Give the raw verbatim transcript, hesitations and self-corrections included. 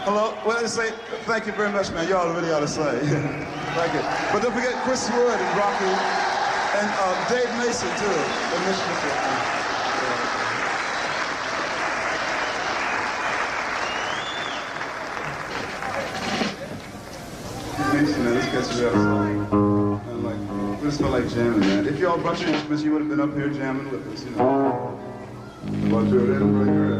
Hello? Well, let's say thank you very much, man. Y'all really ought to say. Thank you. But don't forget Chris Wood and Rocky and uh, Dave Mason, too. The Michigan. Mason, man, this gets you outside. And like, we just felt like jamming, man. If y'all brought your instruments, you would have been up here jamming with us, you know. But you're really, really good.